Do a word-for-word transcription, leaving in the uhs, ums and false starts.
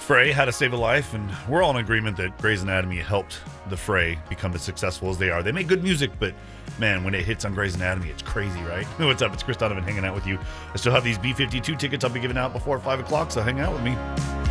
Fray, How to Save a Life, and we're all in agreement that Grey's Anatomy helped the Fray become as successful as they are. They make good music, but man, when it hits on Grey's Anatomy, it's crazy, right? What's up? It's Chris Donovan hanging out with you. I still have these B fifty-two tickets I'll be giving out before five o'clock, so hang out with me.